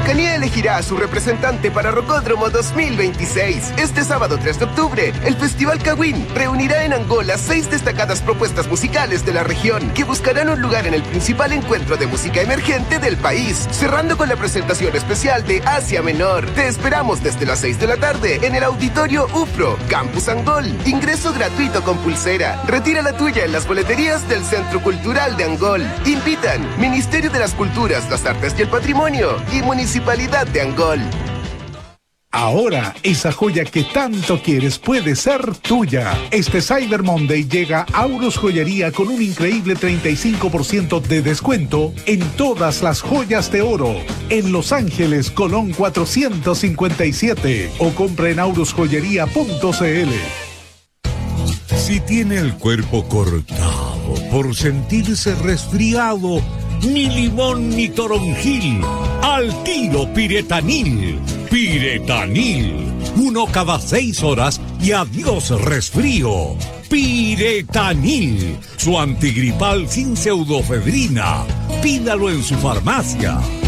Araucanía elegirá a su representante para Rocódromo 2026. Este sábado 3 de octubre, el Festival Cawin reunirá en Angola 6 destacadas propuestas musicales de la región que buscarán un lugar en el principal encuentro de música emergente del país, cerrando con la presentación especial de Asia Menor. Te esperamos desde las 6 de la tarde en el Auditorio UFRO, Campus Angol. Ingreso gratuito con pulsera. Retira la tuya en las boleterías del Centro Cultural de Angol. Invitan Ministerio de las Culturas, las Artes y el Patrimonio y Municipalidad de Angol. Ahora, esa joya que tanto quieres puede ser tuya. Este Cyber Monday llega Aurus Joyería con un increíble 35% de descuento en todas las joyas de oro. En Los Ángeles, Colón 457 o compra en aurusjoyería.cl. Si tiene el cuerpo cortado por sentirse resfriado, ni limón ni toronjil, al tiro Piretanil. Piretanil, 1 cada 6 horas y adiós resfrío. Piretanil, su antigripal sin pseudofedrina. Pídalo en su farmacia.